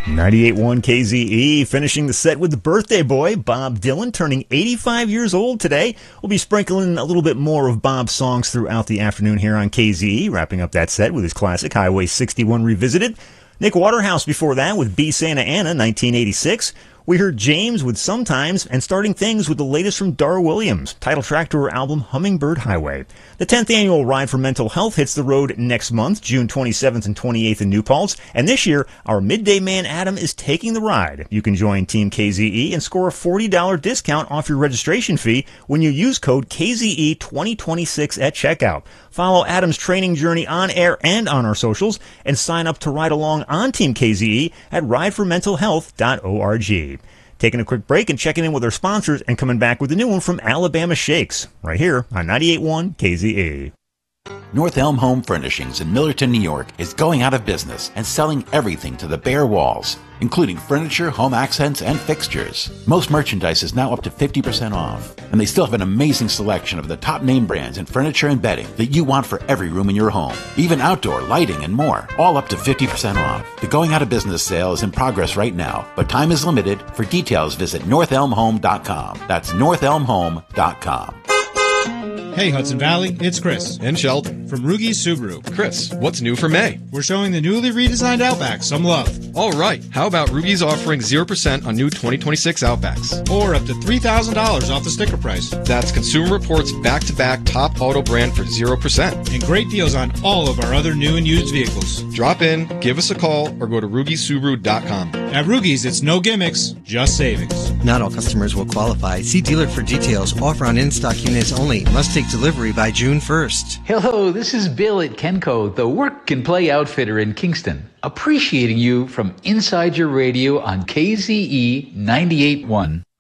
98.1 KZE, finishing the set with the birthday boy, Bob Dylan, turning 85 years old today. We'll be sprinkling a little bit more of Bob's songs throughout the afternoon here on KZE, wrapping up that set with his classic Highway 61 Revisited. Nick Waterhouse before that with Be Santa Ana, 1986. We heard James with Sometimes, and starting things with the latest from Dar Williams, title track to her album Hummingbird Highway. The 10th annual Ride for Mental Health hits the road next month, June 27th and 28th in New Paltz, and this year, our midday man Adam is taking the ride. You can join Team KZE and score a $40 discount off your registration fee when you use code KZE2026 at checkout. Follow Adam's training journey on air and on our socials, and sign up to ride along on Team KZE at rideformentalhealth.org. Taking a quick break and checking in with our sponsors and coming back with a new one from Alabama Shakes, right here on 98.1 KZE. North Elm Home Furnishings in Millerton, New York is going out of business and selling everything to the bare walls, including furniture, home accents, and fixtures. Most merchandise is now up to 50% off, and they still have an amazing selection of the top name brands in furniture and bedding that you want for every room in your home, even outdoor lighting and more, all up to 50% off. The going out of business sale is in progress right now, but time is limited. For details, visit northelmhome.com. That's northelmhome.com. Hey Hudson Valley, it's Chris. And Sheldon. From Rugi's Subaru. Chris, what's new for May? We're showing the newly redesigned Outback some love. All right, how about Rugi's offering 0% on new 2026 Outbacks? Or up to $3,000 off the sticker price. That's Consumer Reports back-to-back top auto brand for 0%. And great deals on all of our other new and used vehicles. Drop in, give us a call, or go to RugiSubaru.com. At Rugi's, it's no gimmicks, just savings. Not all customers will qualify. See dealer for details. Offer on in-stock units only. Must take delivery by June 1st. Hello, this is Bill at Kenco, the work and play outfitter in Kingston. Appreciating you from inside your radio on KZE 98.1.